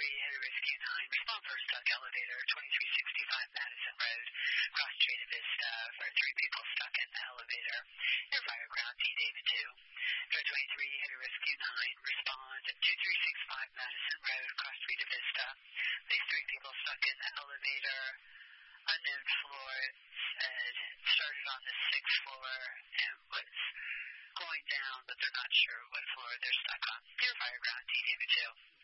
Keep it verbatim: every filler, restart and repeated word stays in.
three, Heavy Rescue nine, respond for stuck elevator, twenty-three sixty-five Madison Road, cross Street of Vista, for three people stuck in the elevator. Air Fire Ground, T David two. Air twenty-three, Heavy Rescue nine, respond two three six five Madison Road, cross Street of Vista. These three people stuck in the elevator, unknown floor, said started on the sixth floor and was going down, but they're not sure what floor they're stuck on. Air Fire Ground, T David two.